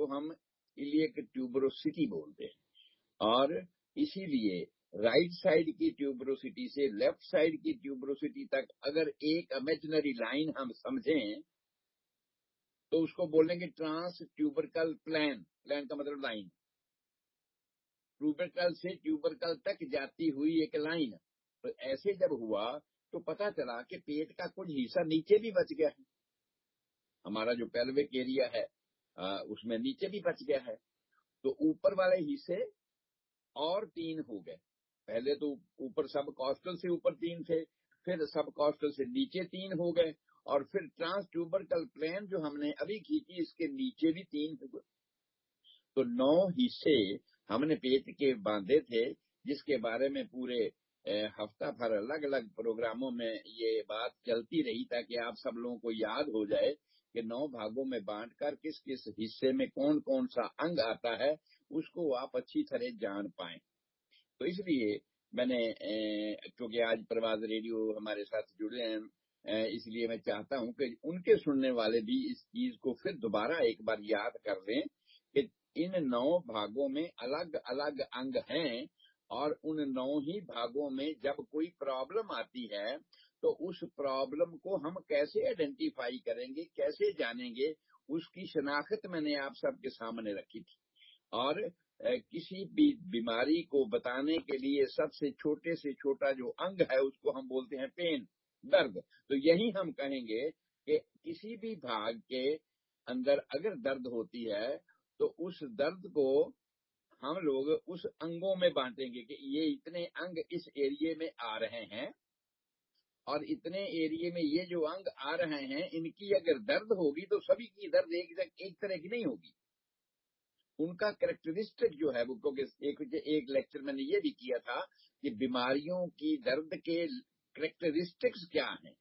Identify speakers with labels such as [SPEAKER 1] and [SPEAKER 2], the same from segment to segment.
[SPEAKER 1] हम iliac tuberosity बोलते हैं। और इसीलिए राइट साइड की ट्यूबरोसिटी से लेफ्ट साइड की ट्यूबरोसिटी तक अगर एक इमेजिनरी लाइन हम समझें तो उसको बोलेंगे ट्रांस ट्यूबरकल प्लान। प्लान का मतलब लाइन, ट्यूबरकल से ट्यूबरकल तक जाती हुई एक लाइन। तो ऐसे जब हुआ तो पता चला कि पेट का कुछ हिस्सा नीचे भी बच गया है, हमारा जो पेल्विक एरिया है उसमें नीचे भी बच गया है। तो ऊपर वाले हिस्से और 3 हो गए। पहले तो ऊपर सब कॉस्टल से ऊपर 3 थे, फिर सब कॉस्टल से नीचे 3 हो गए, और फिर ट्रांस ट्यूबरकल प्लेन जो हमने अभी खींची इसके नीचे भी 3 हो गए। तो 9 हिस्से हमने पेट के बांधे थे, जिसके बारे में पूरे हफ्ता भर अलग अलग प्रोग्रामों में ये बात चलती रही ताकि आप सब लोगों को याद हो जाए कि 9 भागों में बांटकर किस किस हिस्से में कौन कौन सा अंग आता है उसको आप अच्छी तरह जान पाएं। तो इसलिए मैंने क्योंकि आज प्रवाद रेडियो हमारे साथ जुड़े हैं, इसलिए मैं चाहता हूं कि उनके सुनने वाले भी इस चीज को फिर दोबारा एक बार याद कर लें कि इन 9 भागों में अलग अलग अंग हैं, और उन 9 ही भागों में जब कोई प्रॉब्लम आती है तो उस प्रॉब्लम को हम कैसे आइडेंटिफाई करेंगे, कैसे जानेंगे, उसकी शनाख्त मैंने आप सबके सामने रखी थी। और किसी भी बीमारी को बताने के लिए सबसे छोटे से छोटा जो अंग है उसको हम बोलते हैं पेन, दर्द। तो यही हम कहेंगे कि किसी भी भाग के अंदर अगर दर्द होती है तो उस दर्द को हम लोग उस अंगों में बांटेंगे कि ये इतने अंग इस एरिया में आ रहे हैं, और इतने एरिया में ये जो अंग आ रहे हैं इनकी अगर दर्द होगी तो सभी की दर्द एक तरह की नहीं होगी। उनका कैरेक्टरिस्टिक जो है वो, क्योंकि एक लेक्चर मैंने ये भी किया था कि बीमारियों की दर्द के कैरेक्टरिस्टिक्स क्या हैं।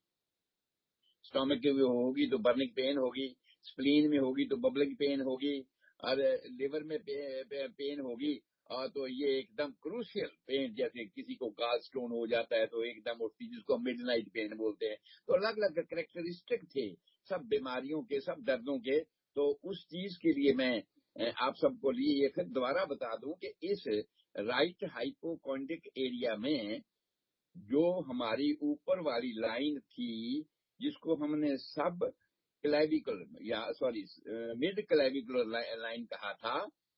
[SPEAKER 1] स्टोमक में होगी तो बर्निंग पेन होगी, स्प्लीन में होगी तो बबलिंग पेन होगी, और लिवर में पेन होगी, और तो ये एकदम क्रूशियल पेन, जैसे किसी को गाल स्टोन हो जाता है तो एकदम उठती, जिसको मिडनाइट पेन बोलते हैं। तो अलग अलग कैरेक्टरिस्टिक थे सब बीमारियों के, सब दर्दों के। तो उस चीज के लिए मैं आप सबको लिए ये फिर दोबारा बता दूं कि इस राइट हाइपोकॉन्ड्रिक एरिया में जो हमारी ऊपर वाली लाइन थी जिसको हमने सब क्लेविकुलर या सॉरी मिड क्लेविकुलर लाइन कहा था,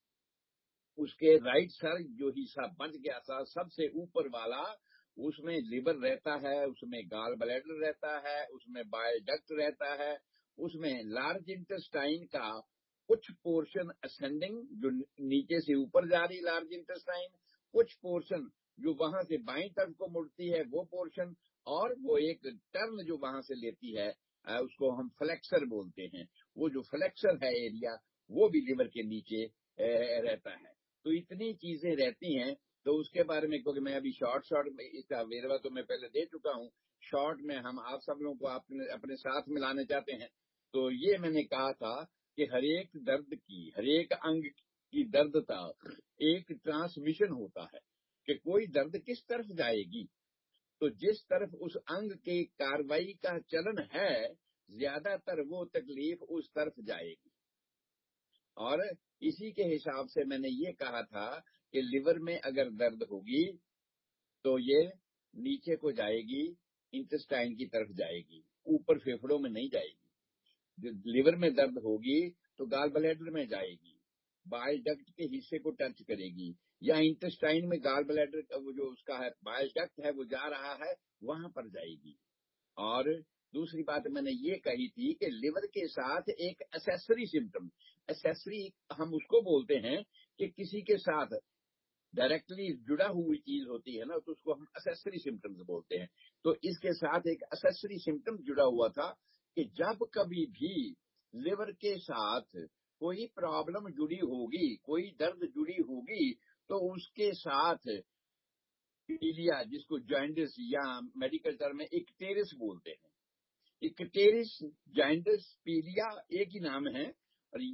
[SPEAKER 1] उसके राइट साइड जो हिस्सा बच गया था सबसे ऊपर वाला, उसमें लिवर रहता है, उसमें गॉल ब्लैडर रहता है, उसमें बाइल डक्ट रहता है, उसमें लार्ज इंटेस्टाइन का कुछ पोर्शन असेंडिंग जो नीचे से ऊपर जा रही लार्ज इंटेस्टाइन, कुछ पोर्शन जो वहां से बाईं तरफ को मुड़ती है वो पोर्शन, और वो एक टर्न जो वहां से लेती है उसको हम फ्लेक्सर बोलते हैं। वो जो फ्लेक्सर है एरिया वो भी लिवर के नीचे रहता है। तो इतनी चीजें रहती हैं। तो उसके बारे में, क्योंकि मैं अभी शॉर्ट में इसका वेरवा तो मैं पहले दे चुका हूँ, शॉर्ट में हम आप सब लोगों को अपने साथ मिलाने चाहते हैं। तो ये मैंने कहा था कि हरेक दर्द की, हरेक अंग की दर्दता एक ट्रांसमिशन होता है कि कोई दर्द किस तरफ जाएगी, तो जिस तरफ उस अंग के कार्रवाई का चलन है ज्यादातर वो तकलीफ उस तरफ जाएगी। और इसी के हिसाब से मैंने ये कहा था कि लिवर में अगर दर्द होगी तो ये नीचे को जाएगी, इंटेस्टाइन की तरफ जाएगी, ऊपर फेफड़ों में नहीं जाएगी। लिवर में दर्द होगी तो गॉल ब्लैडर में जाएगी, बाइल डक्ट के हिस्से को टच करेगी, या इंटेस्टाइन में गॉल ब्लैडर का वो जो उसका है बाइल डक्ट है वो जा रहा है वहां पर जाएगी। और दूसरी बात मैंने ये कही थी कि लिवर के साथ एक एसेसरी सिम्टम, एसेसरी हम उसको बोलते हैं कि किसी के साथ डायरेक्टली जुड़ा हुई चीज होती है ना, तो उसको हम एसेसरी सिम्टम्स बोलते हैं। तो इसके साथ एक एसेसरी सिम्टम जुड़ा हुआ था कि जब कभी भी लिवर के साथ कोई प्रॉब्लम जुड़ी होगी, कोई दर्द जुड़ी होगी, तो उसके साथ पीलिया, जिसको जॉइंटिस या मेडिकल टर्म में इक्टेरिस बोलते हैं, इक्टेरिस, जॉइंटिस, पीलिया एक ही नाम है। और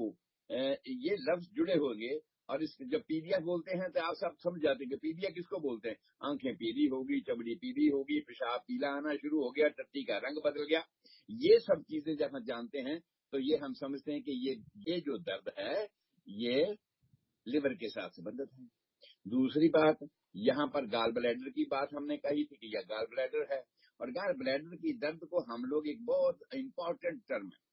[SPEAKER 1] ये लफ्ज जुड़े होंगे, और इस जब पीलिया बोलते हैं तो आप सब समझ जाते हैं कि पीलिया किसको बोलते हैं। आंखें पीली होगी, चमड़ी पीली होगी, पेशाब पीला आना शुरू हो गया, टट्टी का रंग बदल गया, ये सब चीजें जब हम जानते हैं تو یہ ہم سمجھتے ہیں کہ یہ جو درد ہے یہ لیور کے ساتھ سبندت ہے۔ دوسری بات، یہاں پر گال بلیڈر کی بات ہم نے کہی تھی کہ یہ گال بلیڈر ہے، اور گال بلیڈر کی درد کو ہم لوگ ایک بہت امپورٹنٹ ٹرم ہے